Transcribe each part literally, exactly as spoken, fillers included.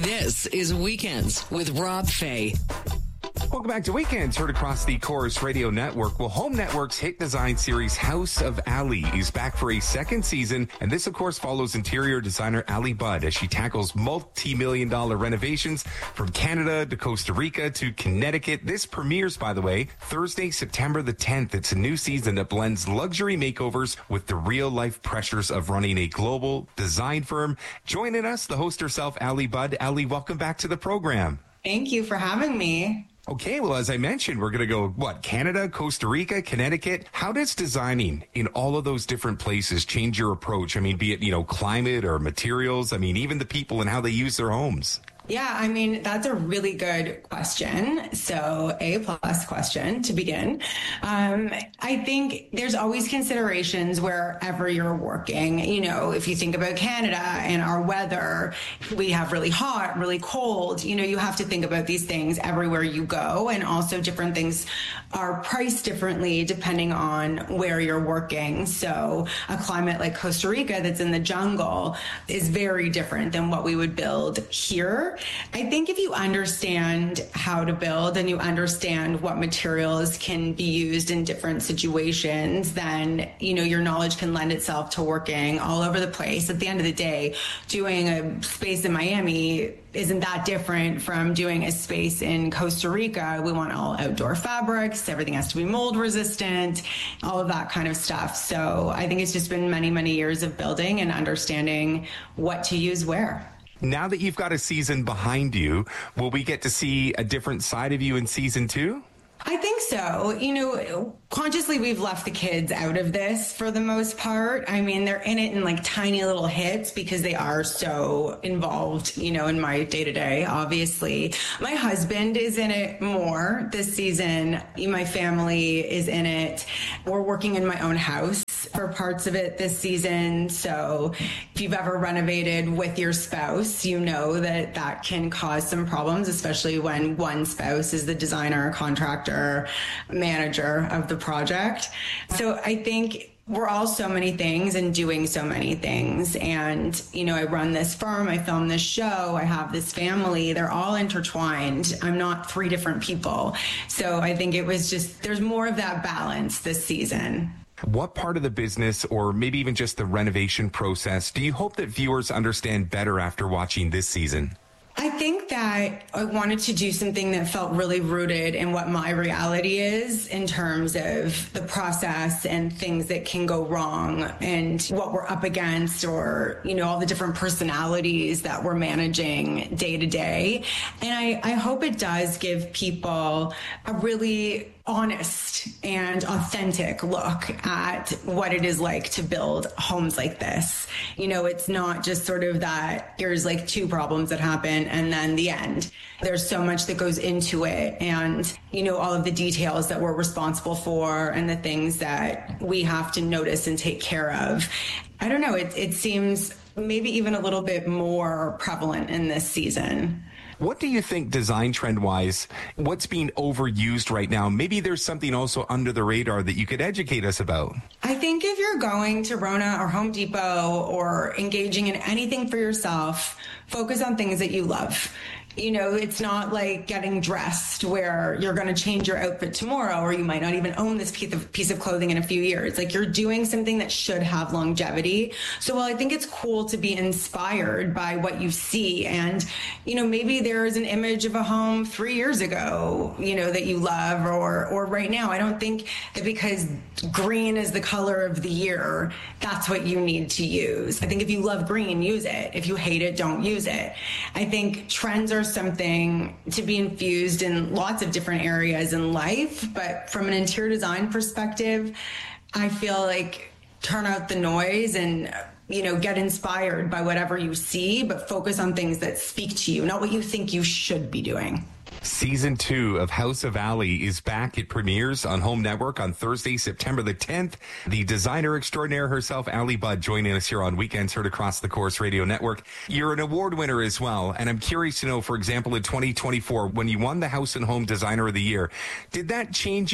This is Weekends with Rob Fay. Welcome back to Weekends, heard across the Chorus Radio Network. Well, Home Network's hit design series House of Ali is back for a second season, and this, of course, follows interior designer Ali Budd as she tackles multi-million dollar renovations from Canada to Costa Rica to Connecticut. This premieres, by the way, Thursday, September the tenth. It's a new season that blends luxury makeovers with the real-life pressures of running a global design firm. Joining us, the host herself, Ali Budd. Ali, welcome back to the program. Thank you for having me. Okay, well, as I mentioned, we're going to go, what, Canada, Costa Rica, Connecticut. How does designing in all of those different places change your approach? I mean, be it, you know, climate or materials, I mean, even the people and how they use their homes. Yeah, I mean, that's a really good question. So A plus question to begin. Um, I think there's always considerations wherever you're working. You know, if you think about Canada and our weather, we have really hot, really cold. You know, you have to think about these things everywhere you go. And also different things are priced differently depending on where you're working. So a climate like Costa Rica that's in the jungle is very different than what we would build here. I think if you understand how to build and you understand what materials can be used in different situations, then, you know, your knowledge can lend itself to working all over the place. At the end of the day, doing a space in Miami isn't that different from doing a space in Costa Rica. We want all outdoor fabrics. Everything has to be mold resistant, all of that kind of stuff. So I think it's just been many, many years of building and understanding what to use where. Now that you've got a season behind you, will we get to see a different side of you in season two? I think so. You know, consciously we've left the kids out of this for the most part. I mean, they're in it in like tiny little hits because they are so involved, you know, in my day to day, obviously. My husband is in it more this season. My family is in it. We're working in my own house for parts of it this season. So if you've ever renovated with your spouse, you know that that can cause some problems, especially when one spouse is the designer, contractor, manager of the project. So I think we're all so many things and doing so many things. And, you know, I run this firm, I film this show, I have this family, they're all intertwined. I'm not three different people. So I think it was just, there's more of that balance this season. What part of the business, or maybe even just the renovation process, do you hope that viewers understand better after watching this season? I think that I wanted to do something that felt really rooted in what my reality is in terms of the process and things that can go wrong and what we're up against, or, you know, all the different personalities that we're managing day to day. And I, I hope it does give people a really honest and authentic look at what it is like to build homes like this. You know, it's not just sort of that here's like two problems that happen and then the end. There's so much that goes into it, and, you know, all of the details that we're responsible for and the things that we have to notice and take care of. I don't know, it, it seems maybe even a little bit more prevalent in this season. What do you think design trend-wise, what's being overused right now? Maybe there's something also under the radar that you could educate us about. I think if you're going to Rona or Home Depot or engaging in anything for yourself, focus on things that you love. You know, it's not like getting dressed where you're going to change your outfit tomorrow, or you might not even own this piece of piece of clothing in a few years. Like, you're doing something that should have longevity. So while I think it's cool to be inspired by what you see, and, you know, maybe there's an image of a home three years ago, you know, that you love, or, or right now, I don't think that because green is the color of the year, that's what you need to use. I think if you love green, use it. If you hate it, don't use it. I think trends are something to be infused in lots of different areas in life, but from an interior design perspective, I feel like turn out the noise and, you know, get inspired by whatever you see, but focus on things that speak to you, not what you think you should be doing. Season two of House of Ali is back. It premieres on Home Network on Thursday, September the tenth. The designer extraordinaire herself, Ali Budd, joining us here on Weekends, heard across the Chorus Radio Network. You're an award winner as well, and I'm curious to know, for example, in twenty twenty-four, when you won the House and Home Designer of the Year, did that change you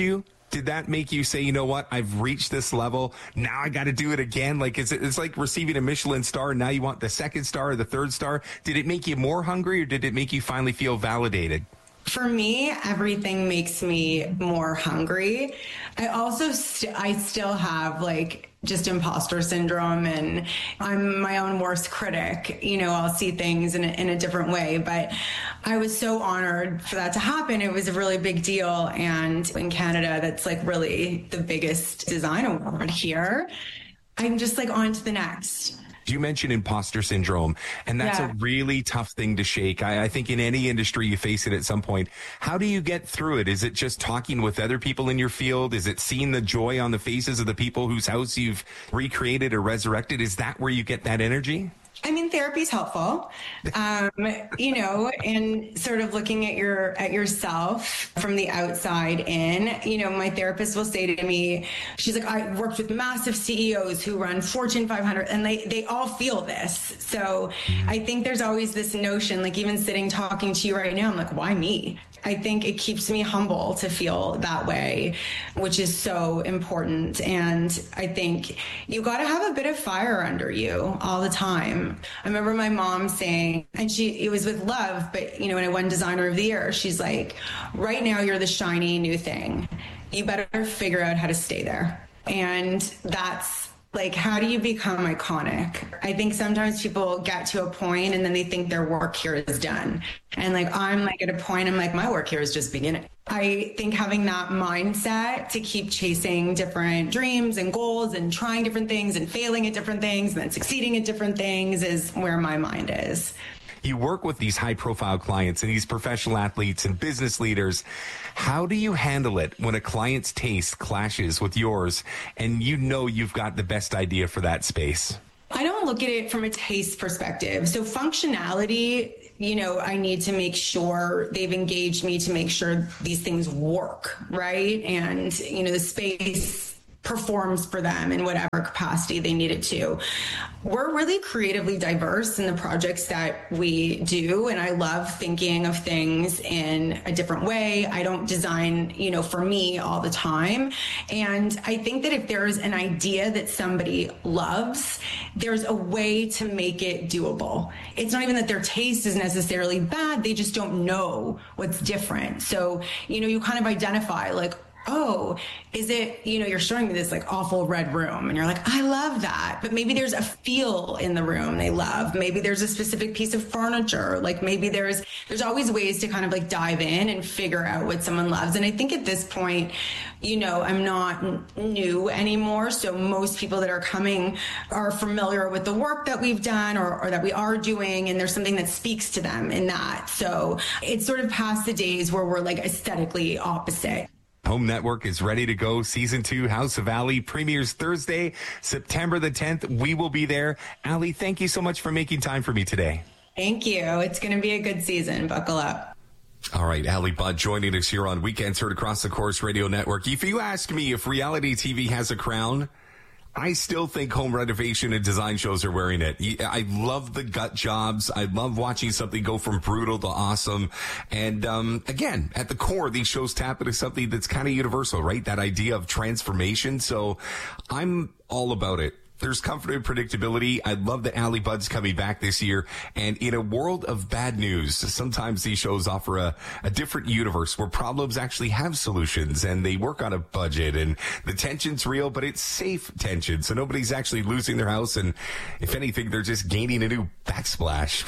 Did that make you say, you know what, I've reached this level, now I got to do it again? Like, is it, it's like receiving a Michelin star, and now you want the second star or the third star. Did it make you more hungry, or did it make you finally feel validated? For me, everything makes me more hungry. I also, st- I still have like just imposter syndrome, and I'm my own worst critic. You know, I'll see things in a, in a different way, but I was so honored for that to happen. It was a really big deal. And in Canada, that's like really the biggest design award here. I'm just like on to the next. You mentioned imposter syndrome, and that's yeah. a really tough thing to shake. I, I think in any industry you face it at some point. How do you get through it? Is it just talking with other people in your field? Is it seeing the joy on the faces of the people whose house you've recreated or resurrected? Is that where you get that energy? I mean, therapy is helpful, um, you know, and sort of looking at your at yourself from the outside in. You know, my therapist will say to me, she's like, I worked with massive C E Os who run Fortune five hundred, and they, they all feel this. So I think there's always this notion, like even sitting talking to you right now, I'm like, why me? I think it keeps me humble to feel that way, which is so important. And I think you got to have a bit of fire under you all the time. I remember my mom saying, and she, it was with love, but you know, when I won Designer of the Year, she's like, right now you're the shiny new thing. You better figure out how to stay there. And that's like, how do you become iconic? I think sometimes people get to a point and then they think their work here is done. And like, I'm like at a point, I'm like, my work here is just beginning. I think having that mindset to keep chasing different dreams and goals and trying different things and failing at different things and then succeeding at different things is where my mind is. You work with these high profile clients and these professional athletes and business leaders. How do you handle it when a client's taste clashes with yours and you know you've got the best idea for that space? I don't look at it from a taste perspective. So functionality, you know, I need to make sure they've engaged me to make sure these things work, right? And, you know, the space performs for them in whatever capacity they need it to. We're really creatively diverse in the projects that we do, and I love thinking of things in a different way. I don't design, you know, for me all the time. And I think that if there's an idea that somebody loves, there's a way to make it doable. It's not even that their taste is necessarily bad, they just don't know what's different. So, you know, you kind of identify like, oh, is it, you know, you're showing me this like awful red room and you're like, I love that. But maybe there's a feel in the room they love. Maybe there's a specific piece of furniture. Like maybe there's, there's always ways to kind of like dive in and figure out what someone loves. And I think at this point, you know, I'm not n- new anymore. So most people that are coming are familiar with the work that we've done or, or that we are doing. And there's something that speaks to them in that. So it's sort of past the days where we're like aesthetically opposite. Home Network is ready to go. Season two, House of Ali, premieres Thursday, September the tenth. We will be there. Ali, thank you so much for making time for me today. Thank you. It's going to be a good season. Buckle up. All right, Ali Budd joining us here on Weekends Heard across the Corus Radio Network. If you ask me if reality T V has a crown, I still think home renovation and design shows are wearing it. I love the gut jobs. I love watching something go from brutal to awesome. And um, again, at the core, these shows tap into something that's kind of universal, right? That idea of transformation. So I'm all about it. There's comfort and predictability. I love that Ali Budd's coming back this year. And in a world of bad news, sometimes these shows offer a, a different universe where problems actually have solutions and they work on a budget and the tension's real, but it's safe tension. So nobody's actually losing their house. And if anything, they're just gaining a new backsplash.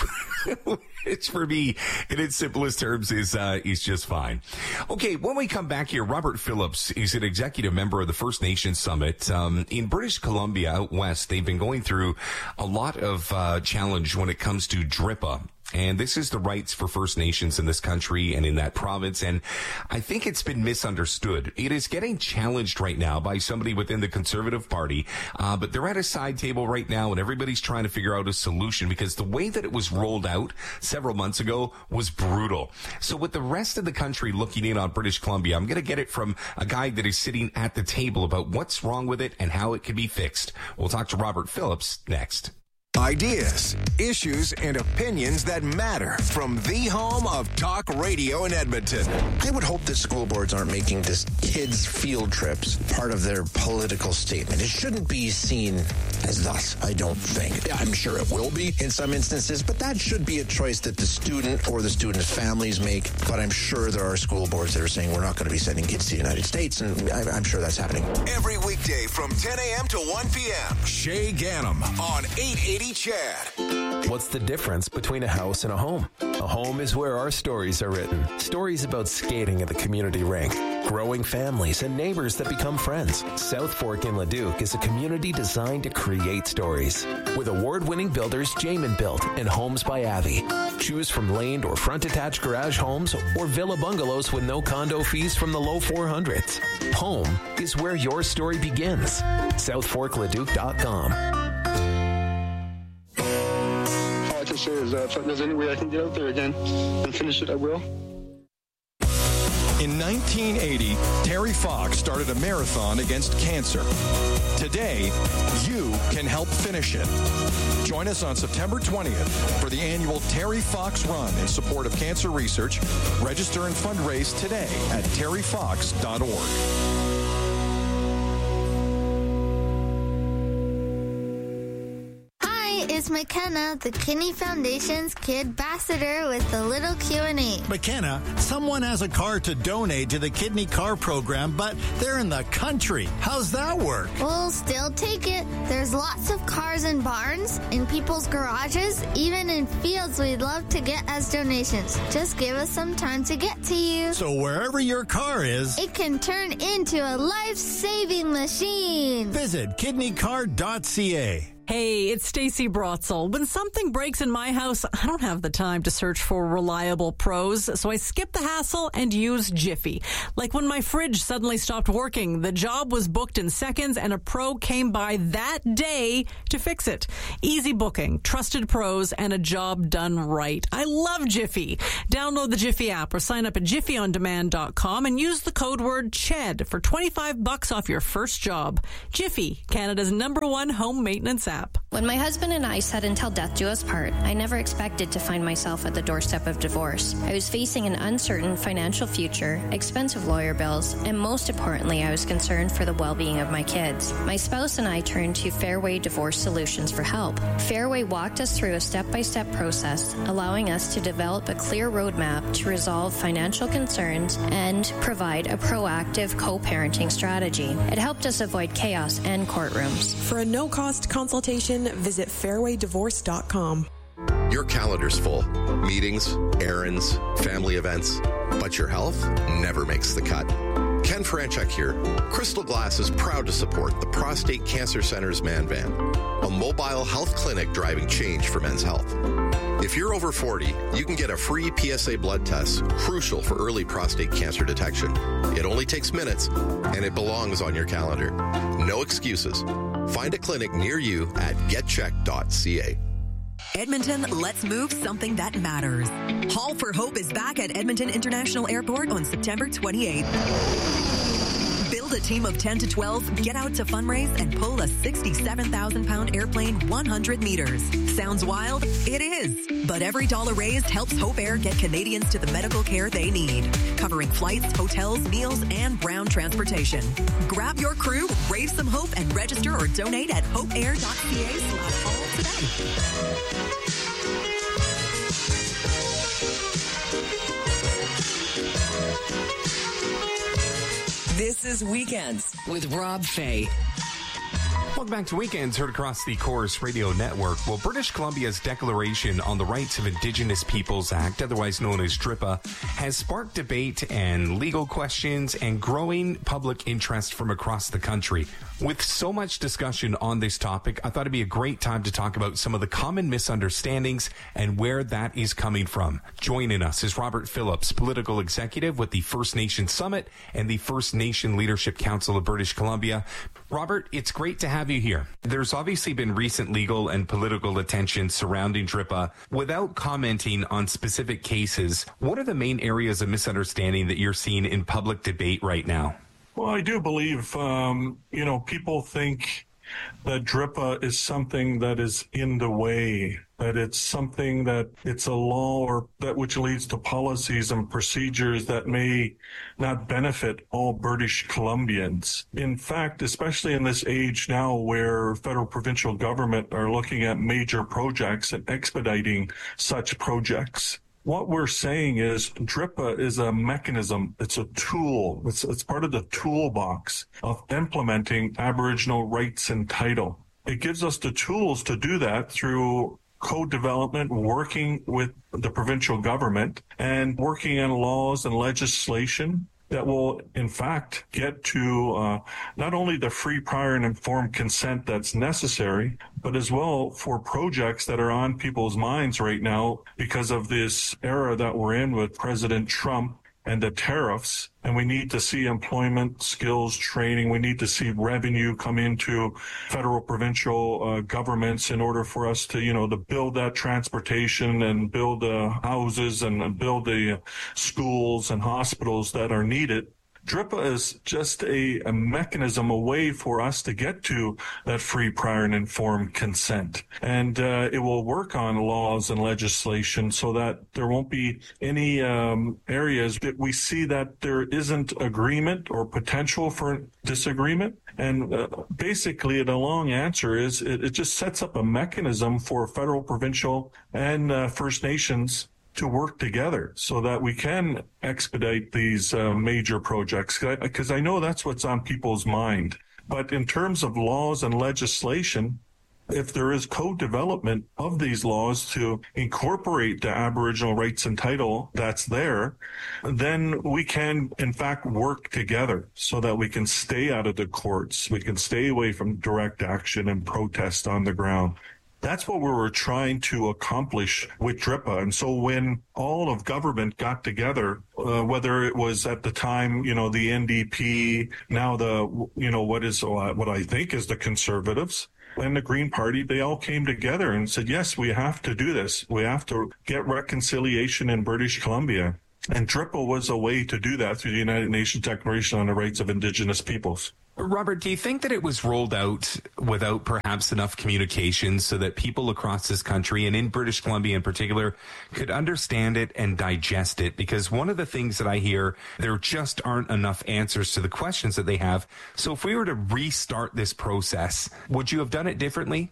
Which for me, in its simplest terms, is uh, is just fine. Okay, when we come back here, Robert Phillips is an executive member of the First Nations Summit. Um, in British Columbia, out west, they've been going through a lot of uh, challenge when it comes to D R I P A. And this is the rights for First Nations in this country and in that province. And I think it's been misunderstood. It is getting challenged right now by somebody within the Conservative Party. Uh, but they're at a side table right now and everybody's trying to figure out a solution because the way that it was rolled out several months ago was brutal. So with the rest of the country looking in on British Columbia, I'm going to get it from a guy that is sitting at the table about what's wrong with it and how it can be fixed. We'll talk to Robert Phillips next. Ideas, issues, and opinions that matter from the home of talk radio in Edmonton. I would hope that school boards aren't making this kids' field trips part of their political statement. It shouldn't be seen as thus, I don't think. Yeah, I'm sure it will be in some instances, but that should be a choice that the student or the student's families make. But I'm sure there are school boards that are saying we're not going to be sending kids to the United States, and I'm sure that's happening. Every weekday from ten a.m. to one p.m., Shay Gannam on eight eighty C H A D. What's the difference between a house and a home? A home is where our stories are written. Stories about skating at the community rink, growing families, and neighbors that become friends. South Fork in Leduc is a community designed to create stories. With award-winning builders Jamin Built and Homes by Avi. Choose from laned or front-attached garage homes or villa bungalows with no condo fees from the low four hundreds. Home is where your story begins. south fork leduc dot com. All I can say is that if there's any way I can get out there again and finish it, I will. In nineteen eighty, Terry Fox started a marathon against cancer. Today, you can help finish it. Join us on September twentieth for the annual Terry Fox Run in support of cancer research. Register and fundraise today at terry fox dot org. It's McKenna, the Kinney Foundation's Kid Ambassador with a little Q and A. McKenna, someone has a car to donate to the Kidney Car Program, but they're in the country. How's that work? We'll still take it. There's lots of cars in barns, in people's garages, even in fields we'd love to get as donations. Just give us some time to get to you. So wherever your car is, it can turn into a life-saving machine. Visit kidney car dot c a. Hey, it's Stacey Brotzel. When something breaks in my house, I don't have the time to search for reliable pros, so I skip the hassle and use Jiffy. Like when my fridge suddenly stopped working, the job was booked in seconds and a pro came by that day to fix it. Easy booking, trusted pros, and a job done right. I love Jiffy. Download the Jiffy app or sign up at jiffy on demand dot com and use the code word C H E D for twenty-five bucks off your first job. Jiffy, Canada's number one home maintenance app. When my husband and I said until death do us part, I never expected to find myself at the doorstep of divorce. I was facing an uncertain financial future, expensive lawyer bills, and most importantly, I was concerned for the well-being of my kids. My spouse and I turned to Fairway Divorce Solutions for help. Fairway walked us through a step-by-step process, allowing us to develop a clear roadmap to resolve financial concerns and provide a proactive co-parenting strategy. It helped us avoid chaos and courtrooms. For a no-cost consultation, visit fairway divorce dot com. Your calendar's full. Meetings, errands, family events, but your health never makes the cut. Ken Franchuk here. Crystal Glass is proud to support the Prostate Cancer Center's Man Van, a mobile health clinic driving change for men's health. If you're over forty, you can get a free P S A blood test, crucial for early prostate cancer detection. It only takes minutes, and it belongs on your calendar. No excuses. Find a clinic near you at get check dot c a. Edmonton, let's move something that matters. Haul for Hope is back at Edmonton International Airport on September twenty-eighth. Build a team of ten to twelve, get out to fundraise, and pull a sixty-seven thousand pound airplane one hundred meters. Sounds wild? It is. But every dollar raised helps Hope Air get Canadians to the medical care they need, covering flights, hotels, meals, and ground transportation. Grab your crew, raise some hope, and register or donate at hope air dot c a slash haul today. This is Weekends with Rob Fay. Welcome back to Weekends, heard across the Chorus Radio Network. Well, British Columbia's Declaration on the Rights of Indigenous Peoples Act, otherwise known as D R I P A, has sparked debate and legal questions and growing public interest from across the country. With so much discussion on this topic, I thought it'd be a great time to talk about some of the common misunderstandings and where that is coming from. Joining us is Robert Phillips, political executive with the First Nation Summit and the First Nation Leadership Council of British Columbia. Robert, it's great to have you here. There's obviously been recent legal and political attention surrounding D R I P A. Without commenting on specific cases, what are the main areas of misunderstanding that you're seeing in public debate right now? Well, I do believe, um, you know, people think that D R I P A is something that is in the way, that it's something that it's a law or that which leads to policies and procedures that may not benefit all British Columbians. In fact, especially in this age now where federal provincial government are looking at major projects and expediting such projects, what we're saying is D R I P A is a mechanism, it's a tool, it's, it's part of the toolbox of implementing Aboriginal rights and title. It gives us the tools to do that through co-development, working with the provincial government and working on laws and legislation that will, in fact, get to uh, not only the free, prior, and informed consent that's necessary, but as well for projects that are on people's minds right now because of this era that we're in with President Trump and the tariffs. And we need to see employment, skills, training. We need to see revenue come into federal, provincial uh, governments in order for us to, you know, to build that transportation and build the uh, houses and build the schools and hospitals that are needed. D R I P A is just a, a mechanism, a way for us to get to that free, prior, and informed consent. And uh, it will work on laws and legislation so that there won't be any um, areas that we see that there isn't agreement or potential for disagreement. And uh, basically, the long answer is it, it just sets up a mechanism for federal, provincial, and uh, First Nations to work together so that we can expedite these uh, major projects, because I know that's what's on people's mind. But in terms of laws and legislation, if there is co-development of these laws to incorporate the Aboriginal rights and title that's there, then we can, in fact, work together so that we can stay out of the courts. We can stay away from direct action and protest on the ground. That's what we were trying to accomplish with D R I P A. And so when all of government got together, uh, whether it was at the time, you know, the N D P, now the, you know, what is uh, what I think is the Conservatives and the Green Party, they all came together and said, yes, we have to do this. We have to get reconciliation in British Columbia. And D R I P A was a way to do that through the United Nations Declaration on the Rights of Indigenous Peoples. Robert, do you think that it was rolled out without perhaps enough communication so that people across this country, and in British Columbia in particular, could understand it and digest it? Because one of the things that I hear, there just aren't enough answers to the questions that they have. So if we were to restart this process, would you have done it differently?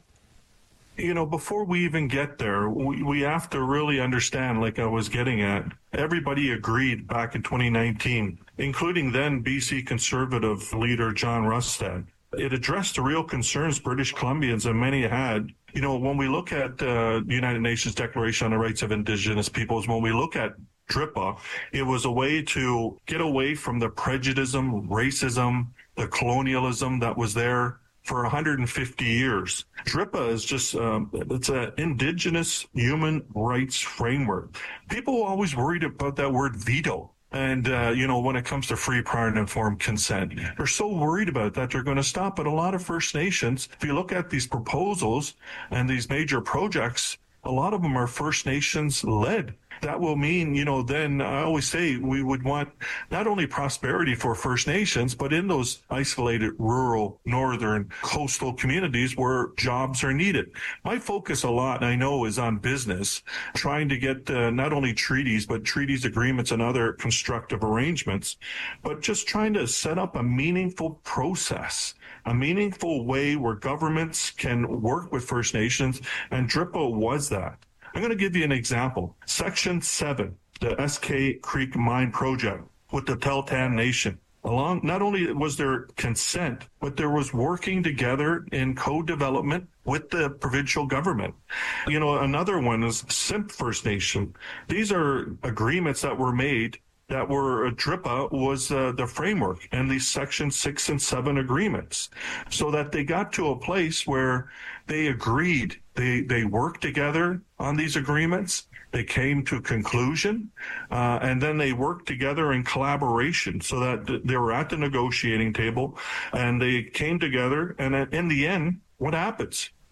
You know, before we even get there, we, we have to really understand, like I was getting at, everybody agreed back in twenty nineteen, including then B C Conservative leader John Rustad. It addressed the real concerns British Columbians and many had. You know, when we look at uh, the United Nations Declaration on the Rights of Indigenous Peoples, when we look at D R I P A, it was a way to get away from the prejudice, racism, the colonialism that was there for one hundred fifty years. D R I P A is just, um, it's an indigenous human rights framework. People are always worried about that word veto. And, uh, you know, when it comes to free, prior, and informed consent, they're so worried about that they're going to stop. But a lot of First Nations, if you look at these proposals and these major projects, a lot of them are First Nations led. That will mean, you know, then I always say we would want not only prosperity for First Nations, but in those isolated rural, northern, coastal communities where jobs are needed. My focus a lot, I know, is on business, trying to get uh, not only treaties, but treaties, agreements, and other constructive arrangements, but just trying to set up a meaningful process, a meaningful way where governments can work with First Nations, and D R I P A was that. I'm going to give you an example. Section seven, the Eskay Creek Mine Project with the Tahltan Nation. Along, not only was there consent, but there was working together in co-development with the provincial government. You know, another one is Simpcw First Nation. These are agreements that were made that were, uh, D R I P A was uh, the framework and these section six and seven agreements, so that they got to a place where they agreed, they, they worked together on these agreements, they came to a conclusion, uh, and then they worked together in collaboration so that th- they were at the negotiating table and they came together, and in the end, what happens?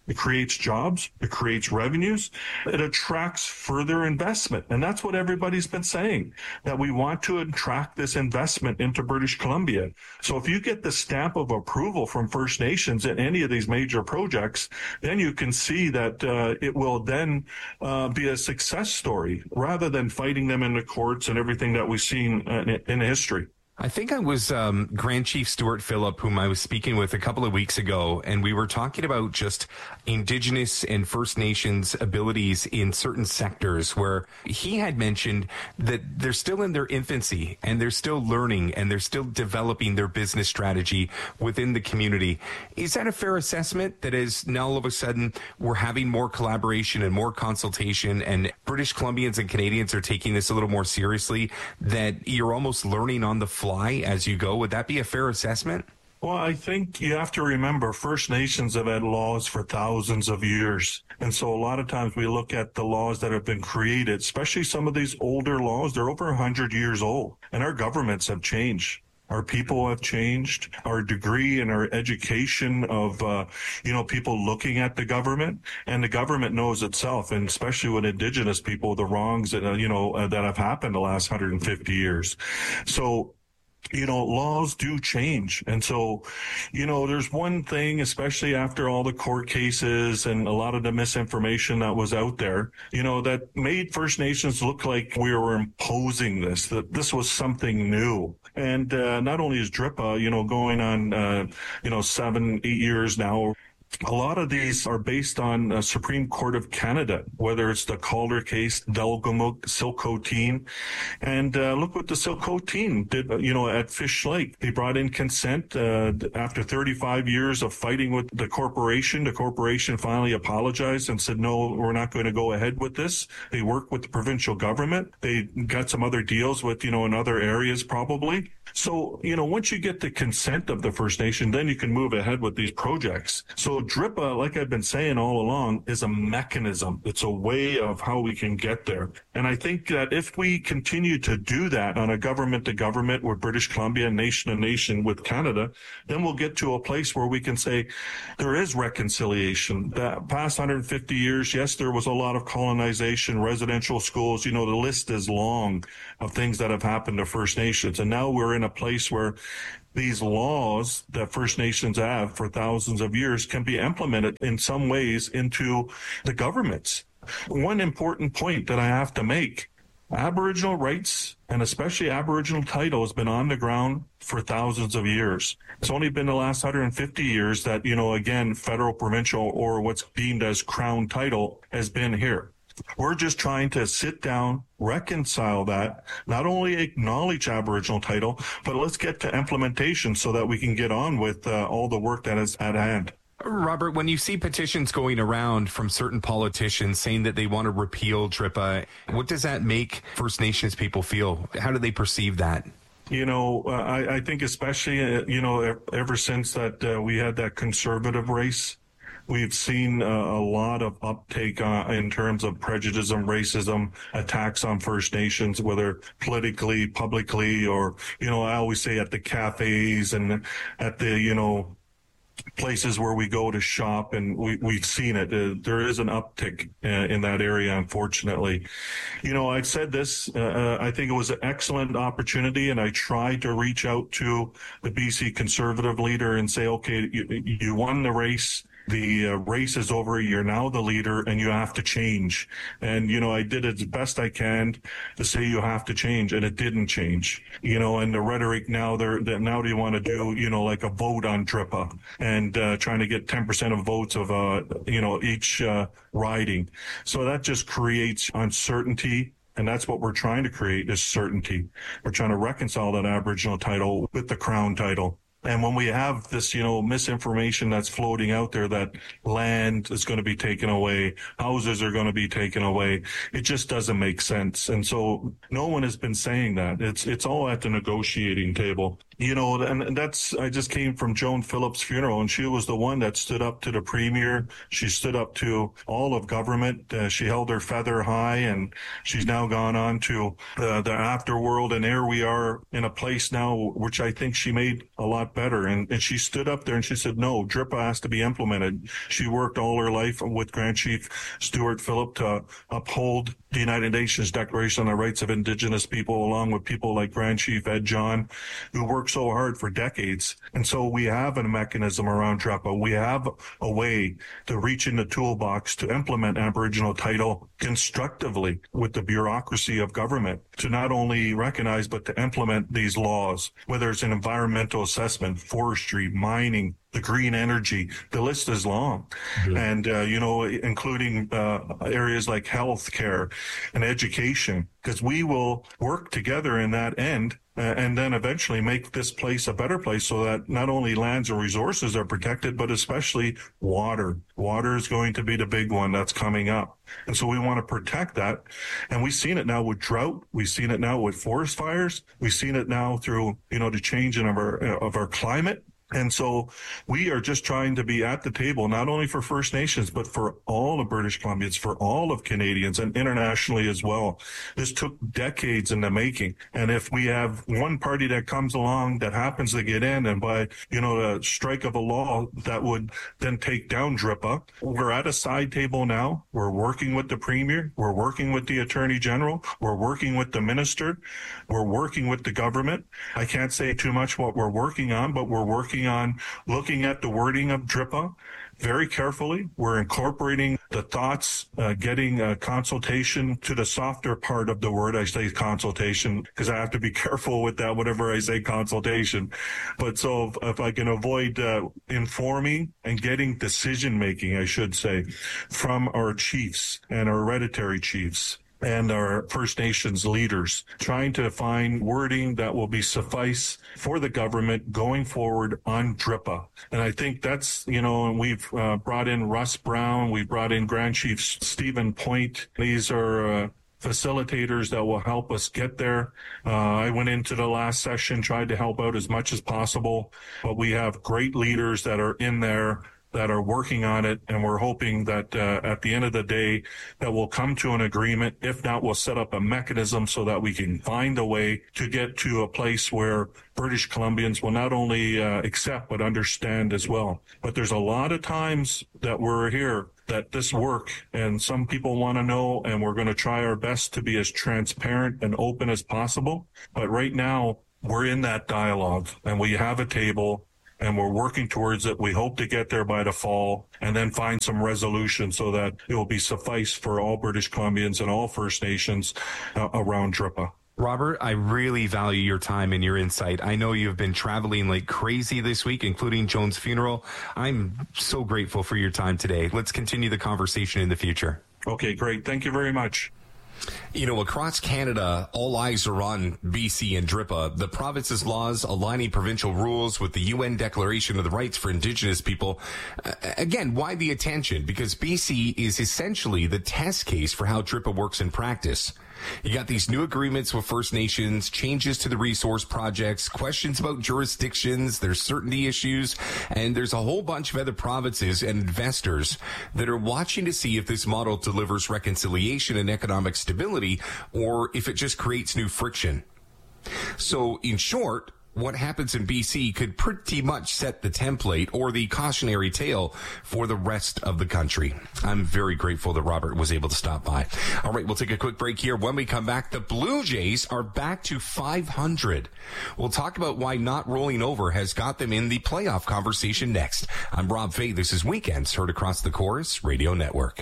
It creates jobs. It creates revenues. It attracts further investment. And that's what everybody's been saying, that we want to attract this investment into British Columbia. So if you get the stamp of approval from First Nations in any of these major projects, then you can see that uh, it will then uh, be a success story rather than fighting them in the courts and everything that we've seen in, in history. I think I was um, Grand Chief Stuart Phillip, whom I was speaking with a couple of weeks ago, and we were talking about just Indigenous and First Nations abilities in certain sectors where he had mentioned that they're still in their infancy and they're still learning and they're still developing their business strategy within the community. Is that a fair assessment, that is now all of a sudden we're having more collaboration and more consultation and British Columbians and Canadians are taking this a little more seriously, that you're almost learning on the fly as you go? Would that be a fair assessment? Well, I think you have to remember First Nations have had laws for thousands of years. And so a lot of times we look at the laws that have been created, especially some of these older laws, they're over one hundred years old. And our governments have changed. Our people have changed. Our degree and our education of, uh, you know, people looking at the government, and the government knows itself, and especially with Indigenous people, the wrongs that, uh, you know, uh, that have happened the last one hundred fifty years. So, you know, laws do change. And so, you know, there's one thing, especially after all the court cases and a lot of the misinformation that was out there, you know, that made First Nations look like we were imposing this, that this was something new. And uh, not only is D R I P A, you know, going on, uh, you know, seven, eight years now, a lot of these are based on uh, Supreme Court of Canada, whether it's the Calder case, Delgamuukw, Silcoteen. And uh, look what the Silcoteen did, uh, you know, at Fish Lake. They brought in consent uh, after thirty-five years of fighting with the corporation. The corporation finally apologized and said, no, we're not going to go ahead with this. They worked with the provincial government. They got some other deals with, you know, in other areas probably. So, you know, once you get the consent of the First Nation, then you can move ahead with these projects. So D R I P A, like I've been saying all along, is a mechanism. It's a way of how we can get there. And I think that if we continue to do that on a government to government with British Columbia, nation to nation with Canada, then we'll get to a place where we can say there is reconciliation. The past one hundred fifty years, yes, there was a lot of colonization, residential schools. You know, the list is long of things that have happened to First Nations. And now we're in a place where these laws that First Nations have for thousands of years can be implemented in some ways into the governments. One important point that I have to make, Aboriginal rights and especially Aboriginal title has been on the ground for thousands of years. It's only been the last one hundred fifty years that, you know, again, federal, provincial, or what's deemed as crown title has been here. We're just trying to sit down, reconcile that, not only acknowledge Aboriginal title, but let's get to implementation so that we can get on with uh, all the work that is at hand. Robert, when you see petitions going around from certain politicians saying that they want to repeal D R I P A, what does that make First Nations people feel? How do they perceive that? You know, uh, I, I think especially, uh, you know, ever since that uh, we had that conservative race, we've seen uh, a lot of uptake uh, in terms of prejudice and racism, attacks on First Nations, whether politically, publicly, or, you know, I always say at the cafes and at the, you know, places where we go to shop, and we, we've seen it. Uh, there is an uptick uh, in that area, unfortunately. You know, I've said this, uh, uh, I think it was an excellent opportunity, and I tried to reach out to the B C Conservative leader and say, okay, you, you won the race. The uh, race is over. You're now the leader, and you have to change. And, you know, I did it as best I can to say you have to change, and it didn't change. You know, and the rhetoric now, they're, they're now they want to do, you know, like a vote on D R I P A and uh, trying to get ten percent of votes of, uh, you know, each uh, riding. So that just creates uncertainty. And that's what we're trying to create, is certainty. We're trying to reconcile that Aboriginal title with the Crown title. And when we have this, you know, misinformation that's floating out there that land is going to be taken away, houses are going to be taken away, it just doesn't make sense. And so no one has been saying that. It's it's all at the negotiating table. you know, and, and that's, I just came from Joan Phillips' funeral, and she was the one that stood up to the premier. She stood up to all of government. Uh, she held her feather high, and she's now gone on to uh, the afterworld. And there we are in a place now, which I think she made a lot better. And, and she stood up there and she said, no, D R I P A has to be implemented. She worked all her life with Grand Chief Stuart Phillip to uphold the United Nations Declaration on the Rights of Indigenous People, along with people like Grand Chief Ed John, who worked so hard for decades. And so we have a mechanism around D R I P A. We have a way to reach in the toolbox to implement Aboriginal title constructively with the bureaucracy of government, to not only recognize but to implement these laws, whether it's an environmental assessment, forestry, mining, the green energy. The list is long. Mm-hmm. And, uh, you know, including uh, areas like healthcare and education, because we will work together in that end uh, and then eventually make this place a better place so that not only lands and resources are protected, but especially water. Water is going to be the big one that's coming up. And so we want to protect that. And we've seen it now with drought. We've seen it now with forest fires. We've seen it now through, you know, the changing of our, of our climate. And so we are just trying to be at the table, not only for First Nations, but for all of British Columbians, for all of Canadians, and internationally as well. This took decades in the making. And if we have one party that comes along that happens to get in, and by, you know, the strike of a law that would then take down D R I P A, we're at a side table now. We're working with the Premier. We're working with the Attorney General. We're working with the Minister. We're working with the government. I can't say too much what we're working on, but we're working on looking at the wording of D R I P A very carefully. We're incorporating the thoughts, uh, getting a consultation to the softer part of the word. I say consultation because I have to be careful with that whenever I say consultation. But so if, if I can avoid uh, informing and getting decision making, I should say, from our chiefs and our hereditary chiefs and our First Nations leaders, trying to find wording that will be suffice for the government going forward on D R I P A. And I think that's, you know, and we've uh, brought in Russ Brown, we brought in Grand Chief Stephen Point. These are uh, facilitators that will help us get there. Uh, I went into the last session, tried to help out as much as possible, but we have great leaders that are in there that are working on it, and we're hoping that uh, at the end of the day that we'll come to an agreement. If not, we'll set up a mechanism so that we can find a way to get to a place where British Columbians will not only uh, accept but understand as well. But there's a lot of times that we're here that this work, and some people want to know, and we're going to try our best to be as transparent and open as possible. But right now, we're in that dialogue, and we have a table, and we're working towards it. We hope to get there by the fall and then find some resolution so that it will be suffice for all British Columbians and all First Nations uh, around D R I P A. Robert, I really value your time and your insight. I know you've been traveling like crazy this week, including Joan's funeral. I'm so grateful for your time today. Let's continue the conversation in the future. Okay, great. Thank you very much. You know, across Canada, all eyes are on B C and D R I P A. The province's laws aligning provincial rules with the U N Declaration of the Rights for Indigenous People. Uh, again, why the attention? Because B C is essentially the test case for how D R I P A works in practice. You got these new agreements with First Nations, changes to the resource projects, questions about jurisdictions, there's certainty issues, and there's a whole bunch of other provinces and investors that are watching to see if this model delivers reconciliation and economic stability or if it just creates new friction. So, in short, what happens in B C could pretty much set the template or the cautionary tale for the rest of the country. I'm very grateful that Robert was able to stop by. All right, we'll take a quick break here. When we come back, the Blue Jays are back to five hundred. We'll talk about why not rolling over has got them in the playoff conversation next. I'm Rob Fay. This is Weekends, heard across the Chorus Radio Network.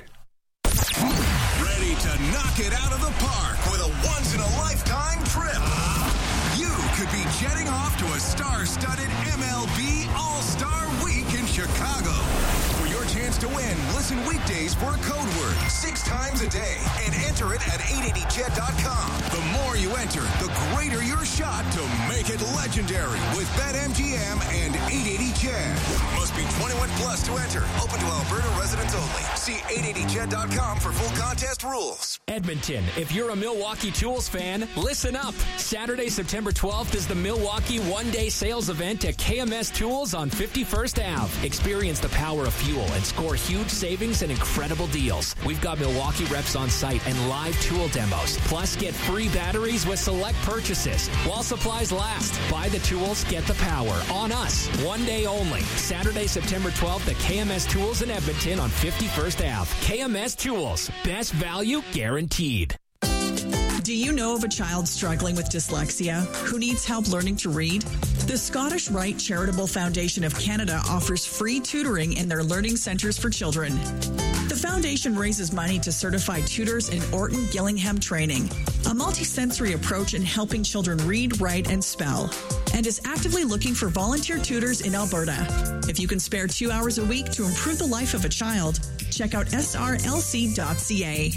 Ready to knock it out of the park with a once-in-a-lifetime trip. You could be jetting off to a star-studded M L B All-Star Week in Chicago. For your chance to win, listen weekdays for a code word six times a day and enter it at eight eighty jet dot com. The more you enter, the greater later your shot to make it legendary with BetMGM and eight eighty Ched. Must be twenty-one plus to enter. Open to Alberta residents only. See eight eighty ched dot com for full contest rules. Edmonton, if you're a Milwaukee Tools fan, listen up. Saturday, September twelfth is the Milwaukee one-day sales event at K M S Tools on fifty-first Avenue. Experience the power of fuel and score huge savings and incredible deals. We've got Milwaukee reps on site and live tool demos. Plus, get free batteries with select purchases. While supplies last, buy the tools, get the power. On us. One day only. Saturday, September twelfth at K M S Tools in Edmonton on fifty-first Avenue. K M S Tools. Best value guaranteed. Do you know of a child struggling with dyslexia who needs help learning to read? The Scottish Rite Charitable Foundation of Canada offers free tutoring in their learning centres for children. The foundation raises money to certify tutors in Orton Gillingham training, a multisensory approach in helping children read, write, and spell, and is actively looking for volunteer tutors in Alberta. If you can spare two hours a week to improve the life of a child, check out S R L C dot C A.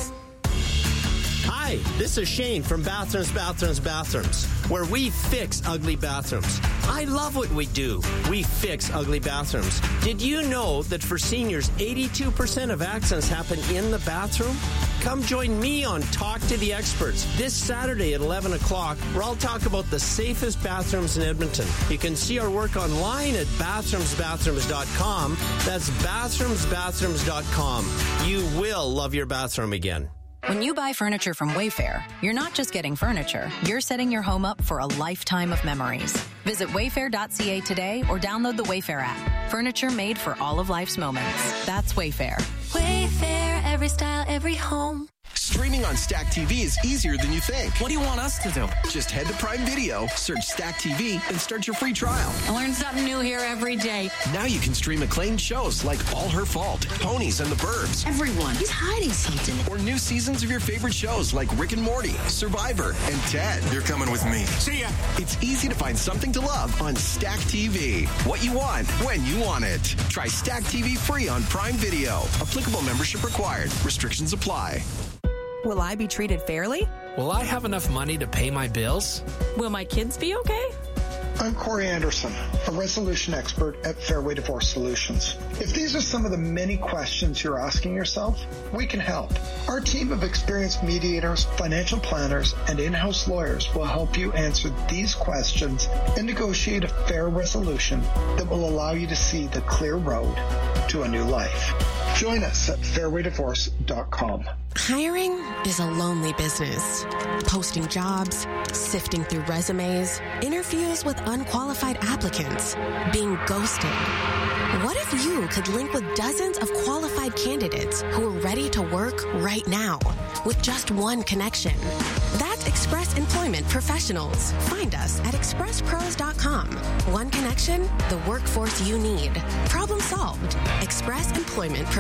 Hi, this is Shane from Bathrooms, Bathrooms, Bathrooms, where we fix ugly bathrooms. I love what we do. We fix ugly bathrooms. Did you know that for seniors, eighty-two percent of accidents happen in the bathroom? Come join me on Talk to the Experts this Saturday at eleven o'clock, where I'll talk about the safest bathrooms in Edmonton. You can see our work online at bathrooms bathrooms dot com. That's bathrooms bathrooms dot com. You will love your bathroom again. When you buy furniture from Wayfair, you're not just getting furniture, you're setting your home up for a lifetime of memories. Visit wayfair dot c a today or download the Wayfair app. Furniture made for all of life's moments. That's Wayfair. Wayfair, every style, every home. Streaming on Stack T V is easier than you think. What do you want us to do? Just head to Prime Video, search Stack T V, and start your free trial. I learn something new here every day. Now you can stream acclaimed shows like All Her Fault, Ponies and the Burbs. Everyone is hiding something. Or new seasons of your favorite shows like Rick and Morty, Survivor, and Ted. You're coming with me. See ya. It's easy to find something to love on Stack T V. What you want, when you want it. Try Stack T V free on Prime Video. Applicable membership required. Restrictions apply. Will I be treated fairly? Will I have enough money to pay my bills? Will my kids be okay? I'm Corey Anderson, a resolution expert at Fairway Divorce Solutions. If these are some of the many questions you're asking yourself, we can help. Our team of experienced mediators, financial planners, and in-house lawyers will help you answer these questions and negotiate a fair resolution that will allow you to see the clear road to a new life. Join us at fairway divorce dot com. Hiring is a lonely business. Posting jobs, sifting through resumes, interviews with unqualified applicants, being ghosted. What if you could link with dozens of qualified candidates who are ready to work right now with just one connection? That's Express Employment Professionals. Find us at express pros dot com. One connection, the workforce you need. Problem solved. Express Employment Professionals.